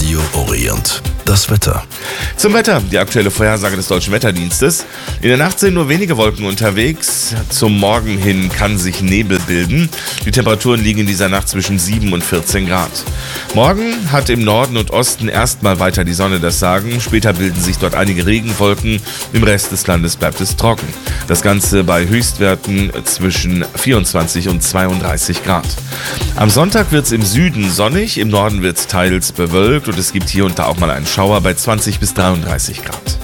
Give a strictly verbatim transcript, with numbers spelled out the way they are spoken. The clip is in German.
Radio Orient. Das Wetter. Zum Wetter, die aktuelle Vorhersage des Deutschen Wetterdienstes. In der Nacht sind nur wenige Wolken unterwegs. Zum Morgen hin kann sich Nebel bilden. Die Temperaturen liegen in dieser Nacht zwischen sieben und vierzehn Grad. Morgen hat im Norden und Osten erstmal weiter die Sonne das Sagen. Später bilden sich dort einige Regenwolken. Im Rest des Landes bleibt es trocken. Das Ganze bei Höchstwerten zwischen vierundzwanzig und zweiunddreißig Grad. Am Sonntag wird es im Süden sonnig, im Norden wird es teils bewölkt und es gibt hier und da auch mal einen Schauer bei zwanzig bis dreiunddreißig Grad.